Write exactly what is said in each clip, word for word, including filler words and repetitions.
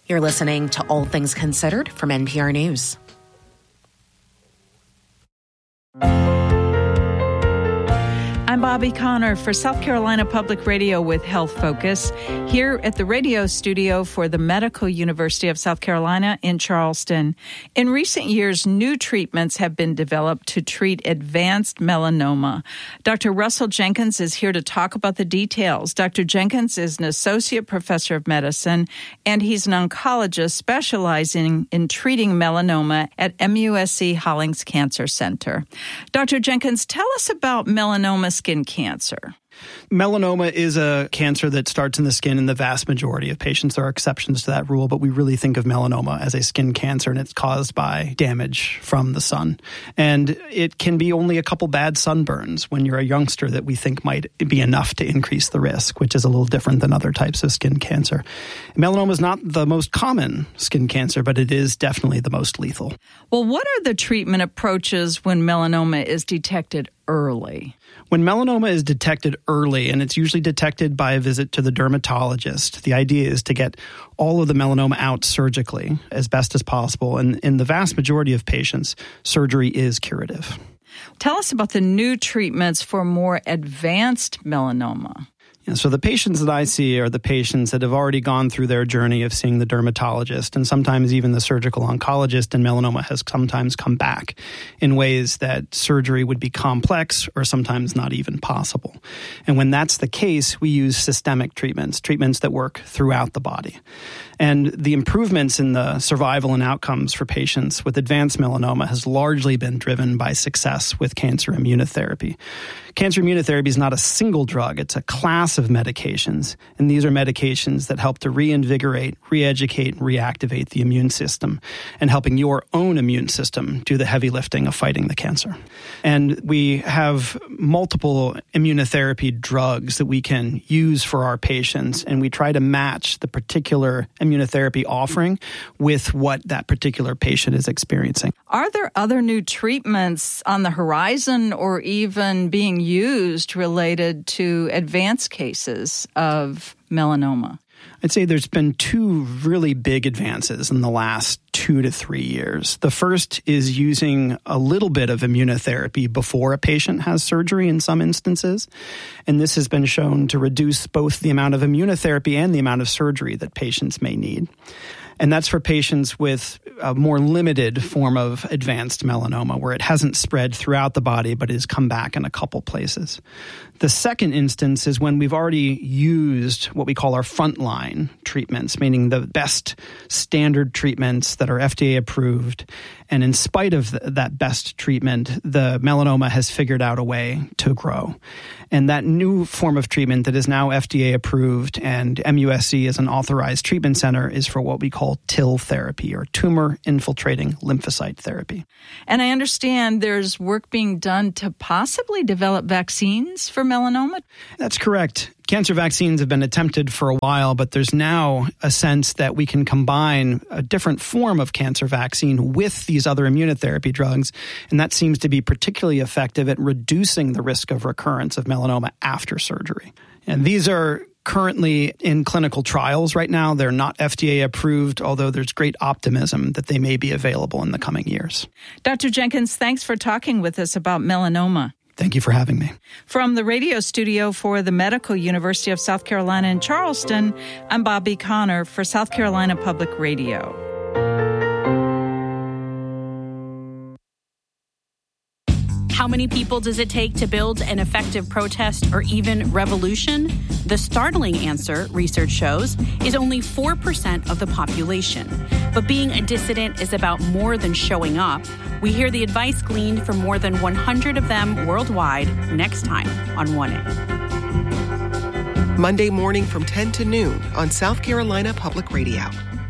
You're listening to All Things Considered from N P R News. I'm Bobby Connor for South Carolina Public Radio with Health Focus, here at the radio studio for the Medical University of South Carolina in Charleston. In recent years, new treatments have been developed to treat advanced melanoma. Doctor Russell Jenkins is here to talk about the details. Doctor Jenkins is an associate professor of medicine, and he's an oncologist specializing in treating melanoma at M U S C Hollings Cancer Center. Doctor Jenkins, tell us about melanoma skin cancer. Melanoma is a cancer that starts in the skin in the vast majority of patients. There are exceptions to that rule, but we really think of melanoma as a skin cancer, and it's caused by damage from the sun. And it can be only a couple bad sunburns when you're a youngster that we think might be enough to increase the risk, which is a little different than other types of skin cancer. Melanoma is not the most common skin cancer, but it is definitely the most lethal. Well, what are the treatment approaches when melanoma is detected early? When melanoma is detected early, and it's usually detected by a visit to the dermatologist, the idea is to get all of the melanoma out surgically as best as possible. And in the vast majority of patients, surgery is curative. Tell us about the new treatments for more advanced melanoma. So the patients that I see are the patients that have already gone through their journey of seeing the dermatologist, and sometimes even the surgical oncologist, and melanoma has sometimes come back in ways that surgery would be complex or sometimes not even possible. And when that's the case, we use systemic treatments, treatments that work throughout the body. And the improvements in the survival and outcomes for patients with advanced melanoma has largely been driven by success with cancer immunotherapy. Cancer immunotherapy is not a single drug, it's a class of medications. And these are medications that help to reinvigorate, re-educate, and reactivate the immune system, and helping your own immune system do the heavy lifting of fighting the cancer. And we have multiple immunotherapy drugs that we can use for our patients, and we try to match the particular immunotherapy offering with what that particular patient is experiencing. Are there other new treatments on the horizon or even being used related to advanced cases of melanoma? I'd say there's been two really big advances in the last two to three years. The first is using a little bit of immunotherapy before a patient has surgery in some instances. And this has been shown to reduce both the amount of immunotherapy and the amount of surgery that patients may need. And that's for patients with a more limited form of advanced melanoma, where it hasn't spread throughout the body, but has come back in a couple places. The second instance is when we've already used what we call our frontline treatments, meaning the best standard treatments that are F D A approved. And in spite of th- that best treatment, the melanoma has figured out a way to grow. And that new form of treatment that is now F D A approved and M U S C as an authorized treatment center is for what we call TIL therapy, or tumor infiltrating lymphocyte therapy. And I understand there's work being done to possibly develop vaccines for melanoma? That's correct. Cancer vaccines have been attempted for a while, but there's now a sense that we can combine a different form of cancer vaccine with these other immunotherapy drugs, and that seems to be particularly effective at reducing the risk of recurrence of melanoma after surgery. And these are currently in clinical trials right now. They're not F D A approved, although there's great optimism that they may be available in the coming years. Doctor Jenkins, thanks for talking with us about melanoma. Thank you for having me. From the radio studio for the Medical University of South Carolina in Charleston, I'm Bobby Connor for South Carolina Public Radio. How many people does it take to build an effective protest or even revolution? The startling answer, research shows, is only four percent of the population. But being a dissident is about more than showing up. We hear the advice gleaned from more than one hundred of them worldwide next time on one A. Monday morning from ten to noon on South Carolina Public Radio.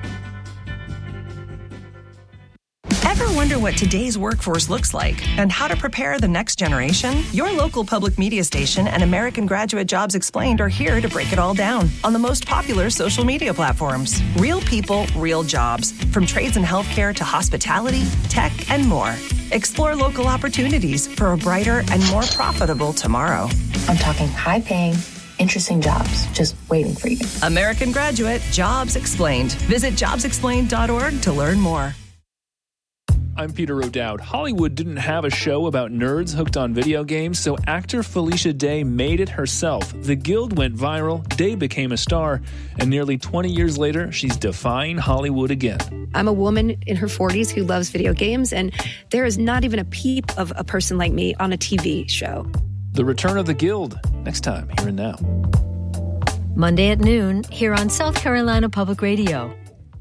Ever wonder what today's workforce looks like and how to prepare the next generation? Your local public media station and American Graduate Jobs Explained are here to break it all down on the most popular social media platforms. Real people, real jobs, from trades and healthcare to hospitality, tech, and more. Explore local opportunities for a brighter and more profitable tomorrow. I'm talking high-paying, interesting jobs just waiting for you. American Graduate, Jobs Explained. Visit jobs explained dot org to learn more. I'm Peter O'Dowd. Hollywood didn't have a show about nerds hooked on video games, so actor Felicia Day made it herself. The Guild went viral, Day became a star, and nearly twenty years later, she's defying Hollywood again. I'm a woman in her forties who loves video games, and there is not even a peep of a person like me on a T V show. The Return of the Guild, next time, here and now. Monday at noon, here on South Carolina Public Radio.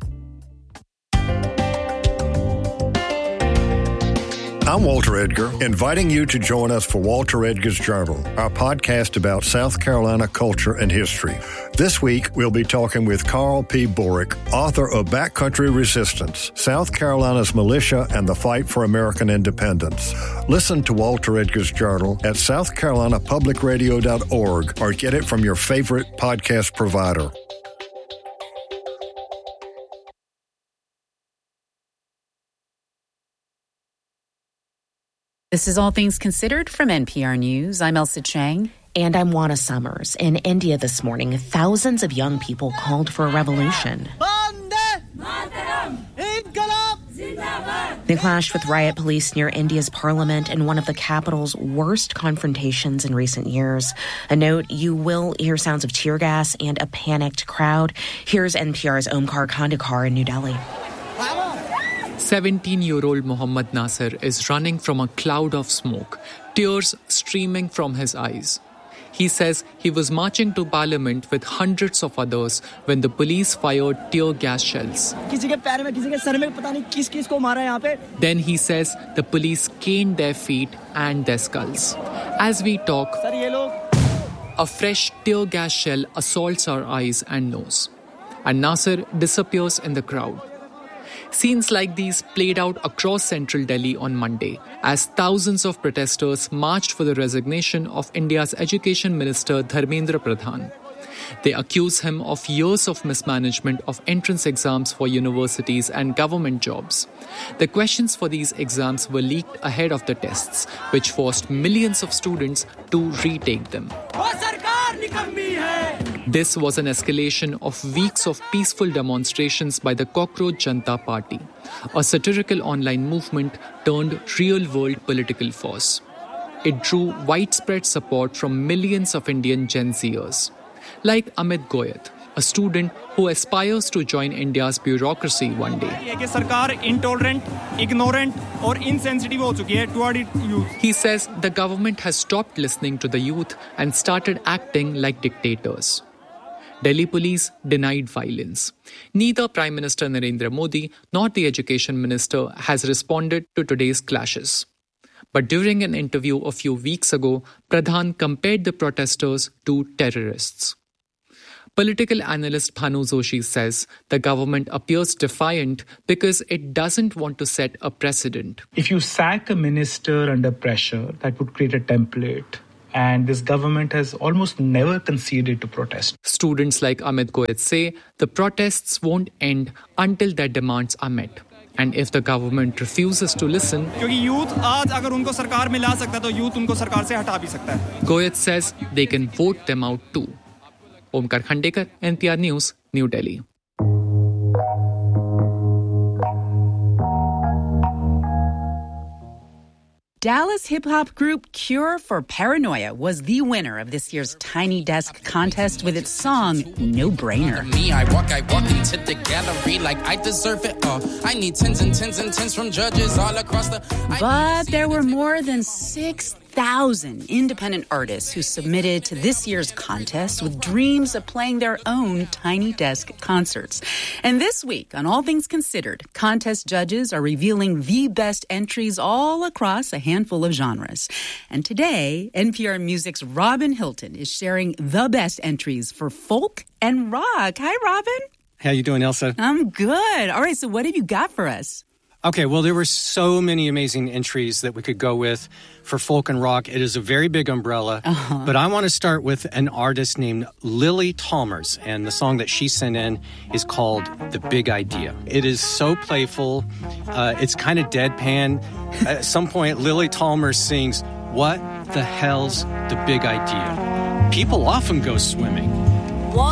I'm Walter Edgar, inviting you to join us for Walter Edgar's Journal, our podcast about South Carolina culture and history. This week, we'll be talking with Carl P. Borick, author of Backcountry Resistance, South Carolina's Militia and the Fight for American Independence. Listen to Walter Edgar's Journal at south carolina public radio dot org or get it from your favorite podcast provider. This is All Things Considered from N P R News. I'm Elsa Chang. And I'm Juana Summers. In India this morning, thousands of young people called for a revolution. They clashed with riot police near India's parliament in one of the capital's worst confrontations in recent years. A note, you will hear sounds of tear gas and a panicked crowd. Here's N P R's Omkar Khandekar in New Delhi. seventeen-year-old Mohammad Nasir is running from a cloud of smoke, tears streaming from his eyes. He says he was marching to Parliament with hundreds of others when the police fired tear gas shells. Then he says the police caned their feet and their skulls. As we talk, a fresh tear gas shell assaults our eyes and nose, and Nasir disappears in the crowd. Scenes like these played out across central Delhi on Monday as thousands of protesters marched for the resignation of India's Education Minister Dharmendra Pradhan. They accuse him of years of mismanagement of entrance exams for universities and government jobs. The questions for these exams were leaked ahead of the tests, which forced millions of students to retake them. This was an escalation of weeks of peaceful demonstrations by the Cockroach Janata Party, a satirical online movement turned real-world political force. It drew widespread support from millions of Indian Gen Zers, like Amit Goyat, a student who aspires to join India's bureaucracy one day. He says the government has stopped listening to the youth and started acting like dictators. Delhi police denied violence. Neither Prime Minister Narendra Modi nor the Education Minister has responded to today's clashes. But during an interview a few weeks ago, Pradhan compared the protesters to terrorists. Political analyst Bhanu Joshi says the government appears defiant because it doesn't want to set a precedent. If you sack a minister under pressure, that would create a template. And this government has almost never conceded to protest. Students like Amit Goyat say the protests won't end until their demands are met. And if the government refuses to listen, Goyat says they can vote them out too. Omkar Khandekar, N P R News, New Delhi. Dallas hip-hop group Cure for Paranoia was the winner of this year's Tiny Desk contest with its song, No Brainer. Me, I walk, I walk into the gallery like I deserve it all. I need tens and tens and tens from judges all across the... But there were more than six thousand independent artists who submitted to this year's contest with dreams of playing their own Tiny Desk concerts. And this week, on All Things Considered, contest judges are revealing the best entries all across a handful of genres. And today, N P R Music's Robin Hilton is sharing the best entries for folk and rock. Hi, Robin. How you doing, Elsa? I'm good. All right, so what have you got for us? Okay, well, there were so many amazing entries that we could go with for folk and rock. It is a very big umbrella, uh-huh. but I want to start with an artist named Lily Talmers, and the song that she sent in is called The Big Idea. It is so playful. Uh, it's kind of deadpan. At some point, Lily Talmers sings, "What the hell's the big idea?" People often go swimming.